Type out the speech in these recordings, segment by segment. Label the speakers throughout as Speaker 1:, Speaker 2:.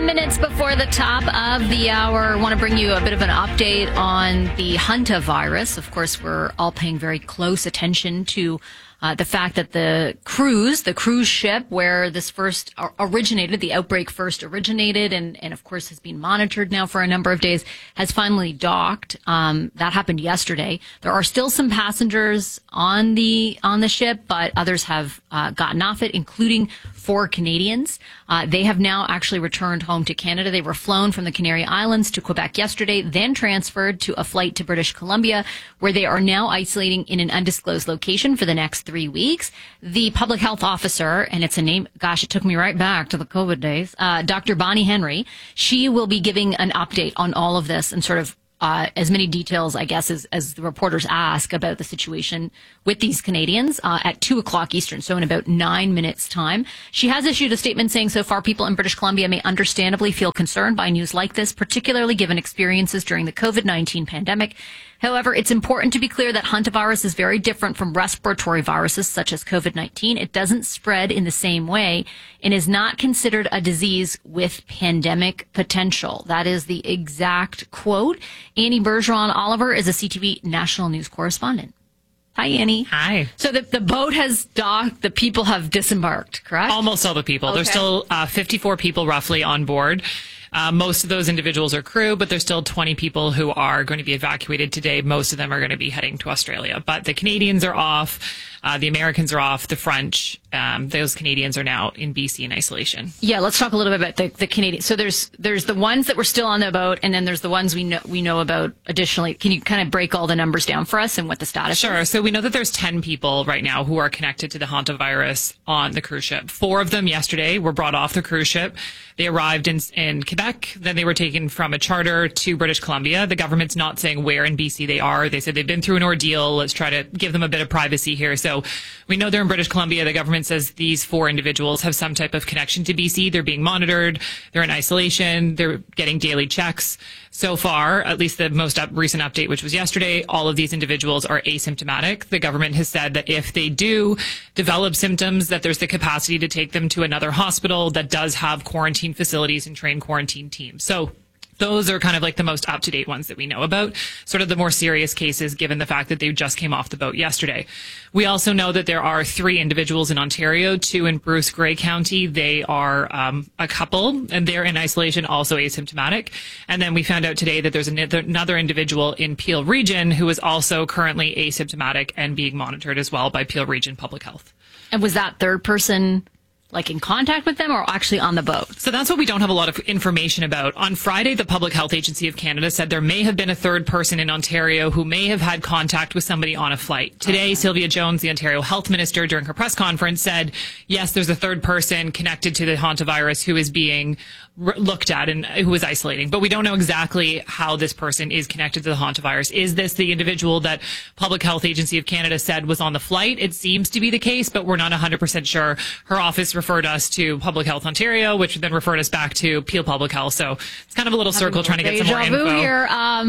Speaker 1: 10 minutes before the top of the hour, I want to bring you a bit of an update on the hantavirus. Of course, we're all paying very close attention to the fact that the cruise ship where this first originated, the outbreak first originated, and of course has been monitored now for a number of days, has finally docked. That happened yesterday. There are still some passengers on the ship, but others have gotten off it, including 4 Canadians. They have now actually returned home to Canada. They were flown from the Canary Islands to Quebec yesterday, then transferred to a flight to British Columbia, where they are now isolating in an undisclosed location for the next 3 weeks. The public health officer, and it's a name, gosh, it took me right back to the COVID days, Dr. Bonnie Henry, she will be giving an update on all of this and sort of as many details, I guess, as the reporters ask about the situation with these Canadians at 2 o'clock Eastern, so in about 9 minutes' time. She has issued a statement saying so far people in British Columbia may understandably feel concerned by news like this, particularly given experiences during the COVID-19 pandemic. However, it's important to be clear that hantavirus is very different from respiratory viruses such as COVID-19. It doesn't spread in the same way and is not considered a disease with pandemic potential. That is the exact quote. Annie Bergeron-Oliver is a CTV national news correspondent. Hi, Annie.
Speaker 2: Hi.
Speaker 1: So the boat has docked. The people have disembarked, correct?
Speaker 2: Almost all the people.
Speaker 1: Okay.
Speaker 2: There's still 54 people roughly on board. Most of those individuals are crew, but there's still 20 people who are going to be evacuated today. Most of them are going to be heading to Australia. But the Canadians are off. The Americans are off. The French, those Canadians are now in BC in isolation.
Speaker 1: Yeah, let's talk a little bit about the Canadians. So there's the ones that were still on the boat, and then there's the ones we know about additionally. Can you kind of break all the numbers down for us and what the status is?
Speaker 2: Sure. So we know that there's 10 people right now who are connected to the hantavirus on the cruise ship. 4 of them yesterday were brought off the cruise ship. They arrived in Quebec. Then they were taken from a charter to British Columbia. The government's not saying where in BC they are. They said they've been through an ordeal. Let's try to give them a bit of privacy here. So we know they're in British Columbia. The government says these 4 individuals have some type of connection to BC. They're being monitored. They're in isolation. They're getting daily checks. So far, at least the most recent update, which was yesterday, all of these individuals are asymptomatic. The government has said that if they do develop symptoms, that there's the capacity to take them to another hospital that does have quarantine facilities and trained quarantine teams. So those are kind of like the most up-to-date ones that we know about, sort of the more serious cases, given the fact that they just came off the boat yesterday. We also know that there are 3 individuals in Ontario, 2 in Bruce Grey County. They are a couple, and they're in isolation, also asymptomatic. And then we found out today that there's another individual in Peel Region who is also currently asymptomatic and being monitored as well by Peel Region Public Health.
Speaker 1: And was that third person like in contact with them or actually on the boat?
Speaker 2: So that's what we don't have a lot of information about. On Friday, the Public Health Agency of Canada said there may have been a third person in Ontario who may have had contact with somebody on a flight. Today, Sylvia Jones, the Ontario Health Minister, during her press conference said, yes, there's a third person connected to the hantavirus who is being looked at and who is isolating. But we don't know exactly how this person is connected to the hantavirus. Is this the individual that Public Health Agency of Canada said was on the flight? It seems to be the case, but we're not 100% sure. Her office referred us to Public Health Ontario, which then referred us back to Peel Public Health. So it's kind of a little circle trying to get some more info.
Speaker 1: Here.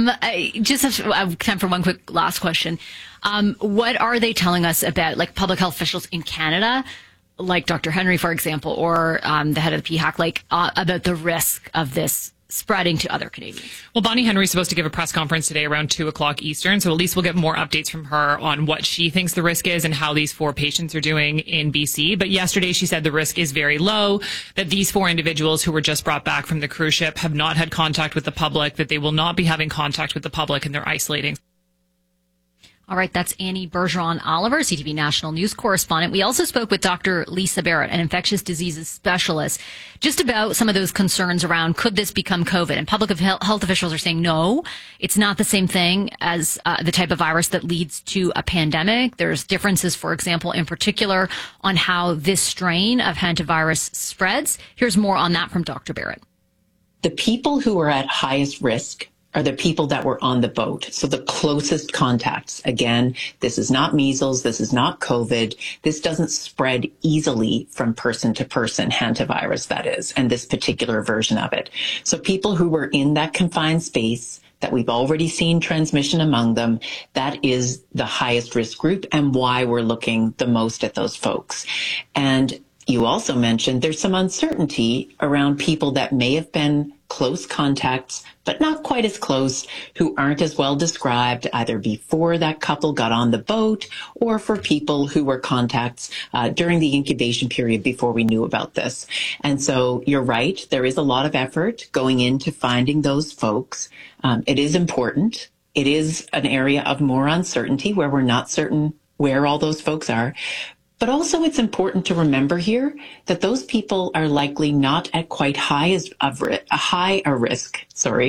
Speaker 1: Just have time for one quick last question. What are they telling us about like public health officials in Canada, like Dr. Henry, for example, or the head of the PHAC, about the risk of this spreading to other Canadians?
Speaker 2: Well, Bonnie Henry's supposed to give a press conference today around 2 o'clock Eastern, so at least we'll get more updates from her on what she thinks the risk is and how these 4 patients are doing in BC. But yesterday she said the risk is very low, that these 4 individuals who were just brought back from the cruise ship have not had contact with the public, that they will not be having contact with the public, and they're isolating.
Speaker 1: All right, that's Annie Bergeron-Oliver, CTV national news correspondent. We also spoke with Dr. Lisa Barrett, an infectious diseases specialist, just about some of those concerns around could this become COVID? And public health officials are saying no, it's not the same thing as the type of virus that leads to a pandemic. There's differences, for example, in particular on how this strain of hantavirus spreads. Here's more on that from Dr. Barrett.
Speaker 3: The people who are at highest risk are the people that were on the boat. So the closest contacts. Again, this is not measles. This is not COVID. This doesn't spread easily from person to person, hantavirus that is, and this particular version of it. So people who were in that confined space that we've already seen transmission among them, that is the highest risk group and why we're looking the most at those folks. And you also mentioned there's some uncertainty around people that may have been close contacts, but not quite as close, who aren't as well described either before that couple got on the boat or for people who were contacts during the incubation period before we knew about this. And so you're right, there is a lot of effort going into finding those folks. It is important. It is an area of more uncertainty where we're not certain where all those folks are. But also it's important to remember here that those people are likely not at quite higher risk,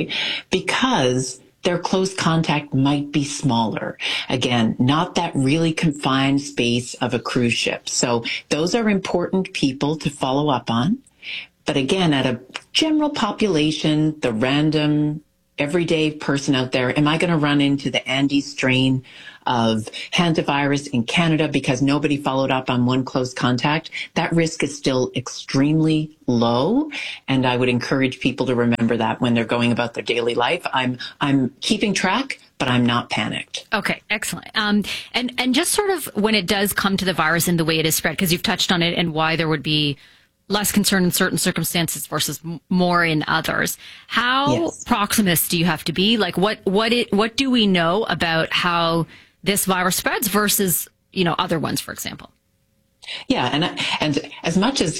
Speaker 3: because their close contact might be smaller. Again, not that really confined space of a cruise ship. So those are important people to follow up on. But again, at a general population, the random everyday person out there, am I going to run into the Andes strain of hantavirus in Canada because nobody followed up on one close contact? That risk is still extremely low. And I would encourage people to remember that when they're going about their daily life. I'm keeping track, but I'm not panicked.
Speaker 1: Okay, excellent. And just sort of when it does come to the virus and the way it is spread, because you've touched on it and why there would be less concern in certain circumstances versus more in others. How proximist do you have to be? Like what do we know about how this virus spreads versus, other ones, for example?
Speaker 3: Yeah. And as much as,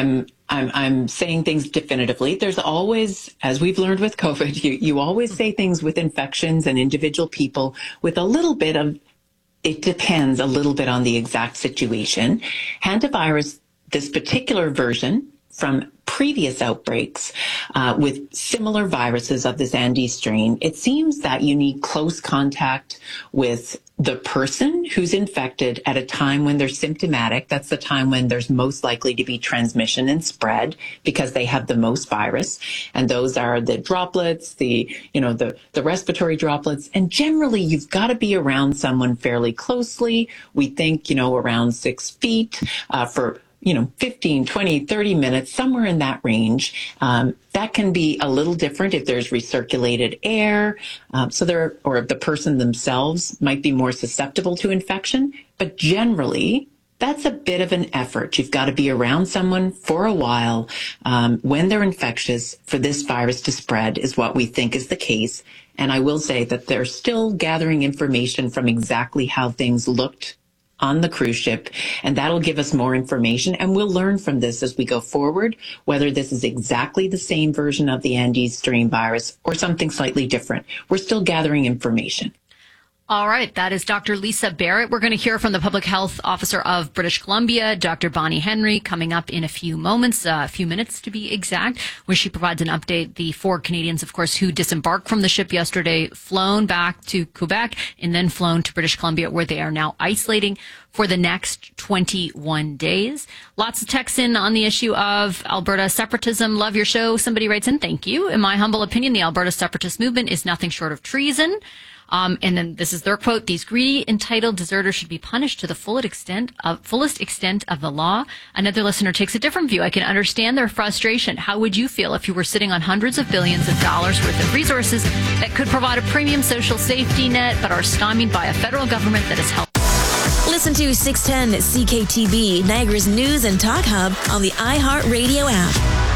Speaker 3: I'm saying things definitively, there's always, as we've learned with COVID, you always say things with infections and individual people with a little bit of, it depends a little bit on the exact situation. Hantavirus, this particular version from previous outbreaks with similar viruses of this Andes strain, it seems that you need close contact with the person who's infected at a time when they're symptomatic. That's the time when there's most likely to be transmission and spread because they have the most virus. And those are the droplets, the respiratory droplets. And generally, you've got to be around someone fairly closely. We think, around 6 feet for 15, 20, 30 minutes, somewhere in that range. That can be a little different if there's recirculated air. Or the person themselves might be more susceptible to infection. But generally, that's a bit of an effort. You've got to be around someone for a while when they're infectious for this virus to spread is what we think is the case. And I will say that they're still gathering information from exactly how things looked on the cruise ship, and that'll give us more information. And we'll learn from this as we go forward, whether this is exactly the same version of the Andes strain virus or something slightly different. We're still gathering information.
Speaker 1: All right. That is Dr. Lisa Barrett. We're going to hear from the Public Health Officer of British Columbia, Dr. Bonnie Henry, coming up in a few moments, a few minutes to be exact, where she provides an update. The 4 Canadians, of course, who disembarked from the ship yesterday, flown back to Quebec and then flown to British Columbia, where they are now isolating for the next 21 days. Lots of texts in on the issue of Alberta separatism. Love your show. Somebody writes in, thank you. In my humble opinion, the Alberta separatist movement is nothing short of treason. And then this is their quote: "These greedy, entitled deserters should be punished to the fullest extent of the law." Another listener takes a different view. "I can understand their frustration. How would you feel if you were sitting on hundreds of billions of dollars worth of resources that could provide a premium social safety net, but are stymied by a federal government that is helping?"
Speaker 4: Listen to 610 CKTB, Niagara's news and talk hub on the iHeartRadio app.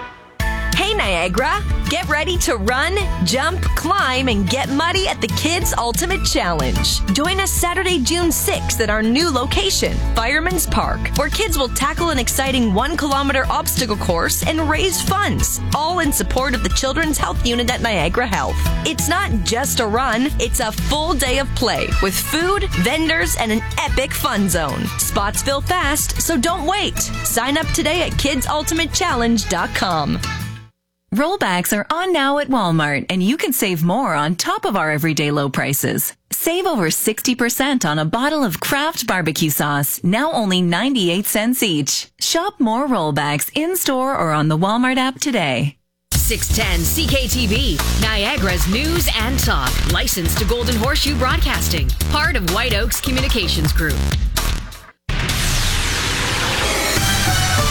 Speaker 5: Hey Niagara, get ready to run, jump, climb, and get muddy at the Kids Ultimate Challenge. Join us Saturday, June 6th at our new location, Fireman's Park, where kids will tackle an exciting 1-kilometer obstacle course and raise funds, all in support of the Children's Health Unit at Niagara Health. It's not just a run, it's a full day of play with food, vendors, and an epic fun zone. Spots fill fast, so don't wait. Sign up today at kidsultimatechallenge.com.
Speaker 6: Rollbacks are on now at Walmart, and you can save more on top of our everyday low prices. Save over 60% on a bottle of Kraft barbecue sauce, now only 98 cents each. Shop more rollbacks in-store or on the Walmart app today.
Speaker 7: 610 CKTB, Niagara's news and talk. Licensed to Golden Horseshoe Broadcasting. Part of White Oaks Communications Group.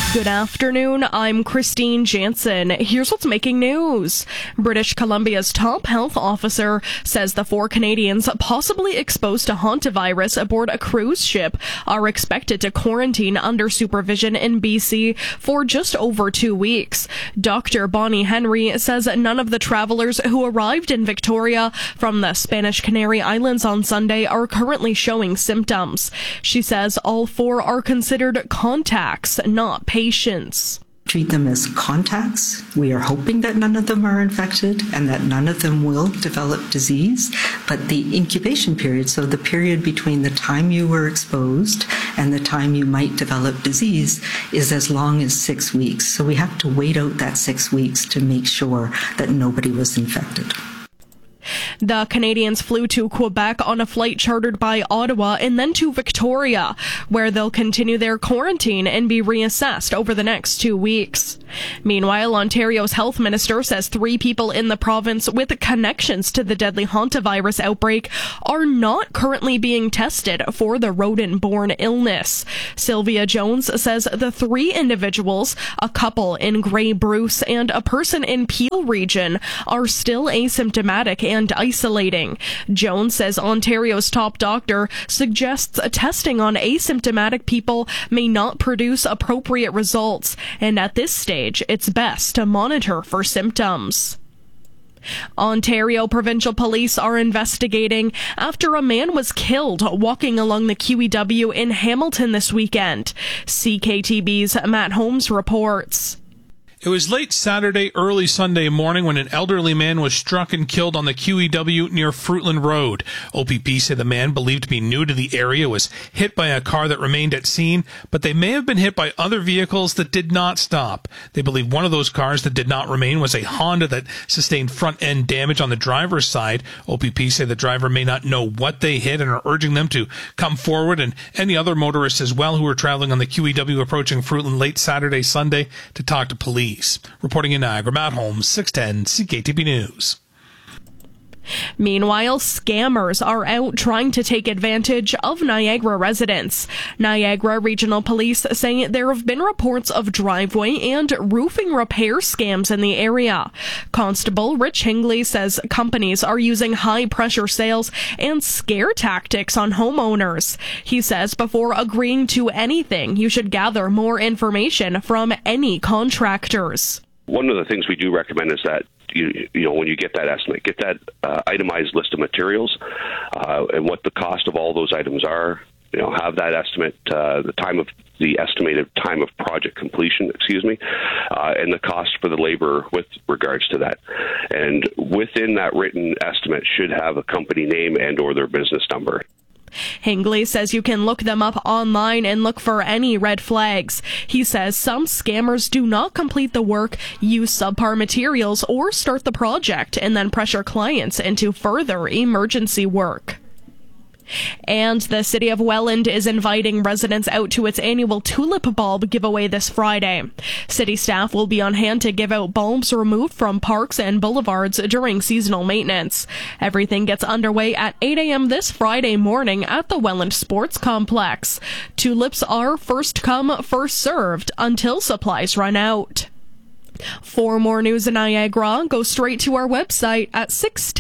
Speaker 8: Good afternoon, I'm Christine Jansen. Here's what's making news. British Columbia's top health officer says the 4 Canadians possibly exposed to hantavirus aboard a cruise ship are expected to quarantine under supervision in BC for just over 2 weeks. Dr. Bonnie Henry says none of the travelers who arrived in Victoria from the Spanish Canary Islands on Sunday are currently showing symptoms. She says all 4 are considered contacts, not patients.
Speaker 9: Treat them as contacts. We are hoping that none of them are infected and that none of them will develop disease. But the incubation period, so the period between the time you were exposed and the time you might develop disease, is as long as 6 weeks. So we have to wait out that 6 weeks to make sure that nobody was infected.
Speaker 8: The Canadians flew to Quebec on a flight chartered by Ottawa and then to Victoria, where they'll continue their quarantine and be reassessed over the next 2 weeks. Meanwhile, Ontario's health minister says 3 people in the province with connections to the deadly hantavirus outbreak are not currently being tested for the rodent-borne illness. Sylvia Jones says the 3 individuals, a couple in Grey Bruce and a person in Peel region, are still asymptomatic and isolating. Jones says Ontario's top doctor suggests testing on asymptomatic people may not produce appropriate results, and at this stage, it's best to monitor for symptoms. Ontario Provincial Police are investigating after a man was killed walking along the QEW in Hamilton this weekend. CKTB's Matt Holmes reports.
Speaker 10: It was late Saturday, early Sunday morning when an elderly man was struck and killed on the QEW near Fruitland Road. OPP said the man, believed to be new to the area, was hit by a car that remained at scene, but they may have been hit by other vehicles that did not stop. They believe one of those cars that did not remain was a Honda that sustained front-end damage on the driver's side. OPP say the driver may not know what they hit and are urging them to come forward, and any other motorists as well who were traveling on the QEW approaching Fruitland late Saturday, Sunday to talk to police. Reporting in Niagara, Matt Holmes, 610 CKTB News.
Speaker 8: Meanwhile, scammers are out trying to take advantage of Niagara residents. Niagara Regional Police saying there have been reports of driveway and roofing repair scams in the area. Constable Rich Hingley says companies are using high-pressure sales and scare tactics on homeowners. He says before agreeing to anything, you should gather more information from any contractors.
Speaker 11: One of the things we do recommend is that you know, when you get that estimate, get that itemized list of materials and what the cost of all those items are. You know, have that estimate, the estimated time of project completion, and the cost for the labor with regards to that. And within that written estimate should have a company name and or their business number.
Speaker 8: Hingley says you can look them up online and look for any red flags. He says some scammers do not complete the work, use subpar materials, or start the project and then pressure clients into further emergency work. And the city of Welland is inviting residents out to its annual tulip bulb giveaway this Friday. City staff will be on hand to give out bulbs removed from parks and boulevards during seasonal maintenance. Everything gets underway at 8 a.m. this Friday morning at the Welland Sports Complex. Tulips are first come, first served until supplies run out. For more news in Niagara, go straight to our website at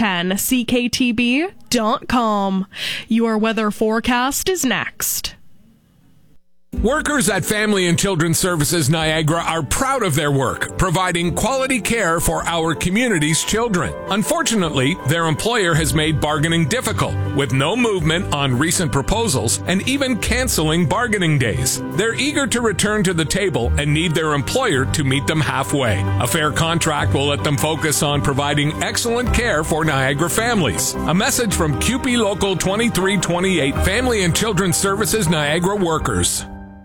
Speaker 8: 610cktb.com. Your weather forecast is next.
Speaker 12: Workers at Family and Children's Services Niagara are proud of their work, providing quality care for our community's children. Unfortunately, their employer has made bargaining difficult, with no movement on recent proposals and even canceling bargaining days. They're eager to return to the table and need their employer to meet them halfway. A fair contract will let them focus on providing excellent care for Niagara families. A message from CUPE Local 2328, Family and Children's Services Niagara workers.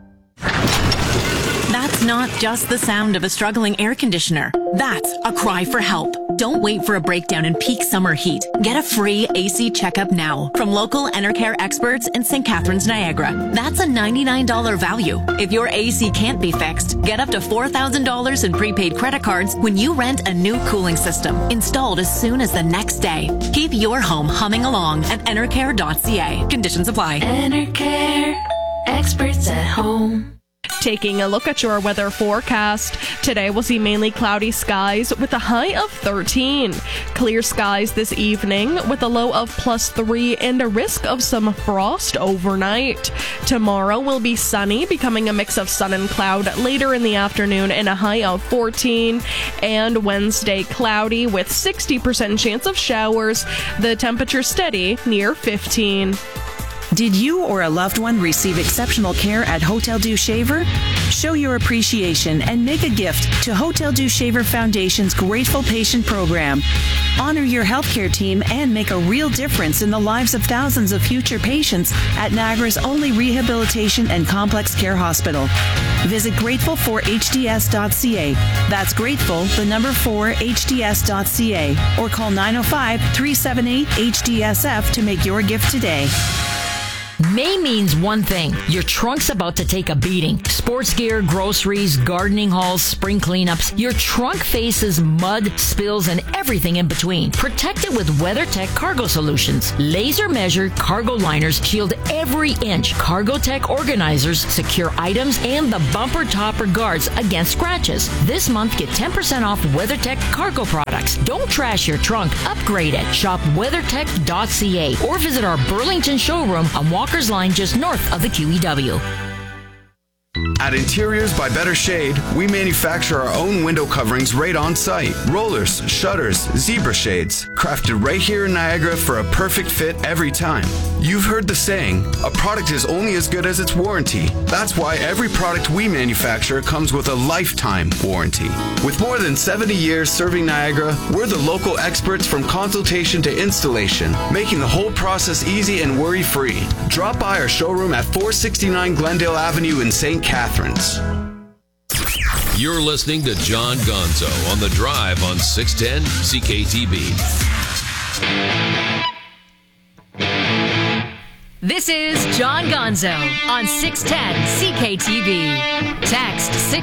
Speaker 13: That's not just the sound of a struggling air conditioner. That's a cry for help. Don't wait for a breakdown in peak summer heat. Get a free AC checkup now from local Enercare experts in St. Catharines, Niagara. That's a $99 value. If your AC can't be fixed, get up to $4,000 in prepaid credit cards when you rent a new cooling system, installed as soon as the next day. Keep your home humming along at enercare.ca. Conditions apply.
Speaker 14: Enercare, experts at home.
Speaker 8: Taking a look at your weather forecast, today we'll see mainly cloudy skies with a high of 13. Clear skies this evening with a low of +3 and a risk of some frost overnight. Tomorrow will be sunny, becoming a mix of sun and cloud later in the afternoon and a high of 14. And Wednesday cloudy with 60% chance of showers. The temperature steady near 15.
Speaker 14: Did you or a loved one receive exceptional care at Hotel Dieu Shaver? Show your appreciation and make a gift to Hotel Dieu Shaver Foundation's Grateful Patient Program. Honor your healthcare team and make a real difference in the lives of thousands of future patients at Niagara's only rehabilitation and complex care hospital. Visit grateful4hds.ca. That's grateful, the number 4hds.ca, or call 905-378-HDSF to make your gift today.
Speaker 15: May means one thing. Your trunk's about to take a beating. Sports gear, groceries, gardening hauls, spring cleanups. Your trunk faces mud, spills, and everything in between. Protect it with WeatherTech Cargo Solutions. Laser measured cargo liners shield every inch. CargoTech organizers secure items and the bumper topper guards against scratches. This month, get 10% off WeatherTech cargo products. Don't trash your trunk. Upgrade it. Shop weathertech.ca or visit our Burlington showroom on Walker's Line just north of the QEW.
Speaker 16: At Interiors by Better Shade, we manufacture our own window coverings right on site. Rollers, shutters, zebra shades, crafted right here in Niagara for a perfect fit every time. You've heard the saying, a product is only as good as its warranty. That's why every product we manufacture comes with a lifetime warranty. With more than 70 years serving Niagara, we're the local experts from consultation to installation, making the whole process easy and worry-free. Drop by our showroom at 469 Glendale Avenue in St. Catharines.
Speaker 17: You're listening to John Gonzo on The Drive on 610 CKTB.
Speaker 7: This is John Gonzo on 610 CKTB. Text